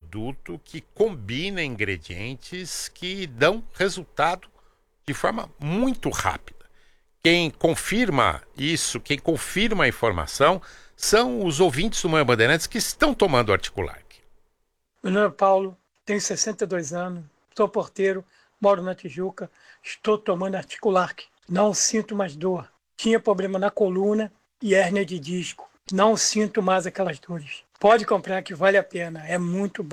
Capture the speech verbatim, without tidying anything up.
produto que combina ingredientes que dão resultado de forma muito rápida. Quem confirma isso, quem confirma a informação, são os ouvintes do Manhã Bandeirantes que estão tomando Articulark. Meu nome é Paulo, tenho sessenta e dois anos, sou porteiro, moro na Tijuca, estou tomando Articulark. Não sinto mais dor. Tinha problema na coluna e hérnia de disco. Não sinto mais aquelas dores. Pode comprar que vale a pena, é muito bom.